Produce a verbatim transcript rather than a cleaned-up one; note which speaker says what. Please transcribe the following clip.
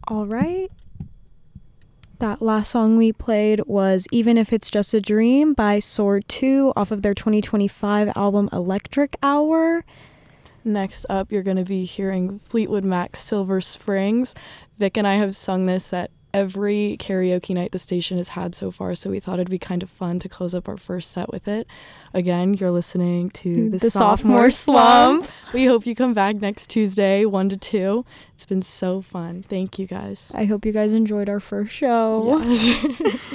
Speaker 1: All right. That last song we played was Even If It's Just a Dream by Sword two off of their twenty twenty-five album Electric Hour.
Speaker 2: Next up, you're going to be hearing Fleetwood Mac's Silver Springs. Vic and I have sung this at every karaoke night the station has had so far, so we thought it'd be kind of fun to close up our first set with it. Again, you're listening to The,
Speaker 1: The
Speaker 2: Sophomore,
Speaker 1: Sophomore
Speaker 2: Slump.
Speaker 1: Slump.
Speaker 2: We hope you come back next Tuesday, one to two. It's been so fun. Thank you, guys.
Speaker 1: I hope you guys enjoyed our first show.
Speaker 2: Yes.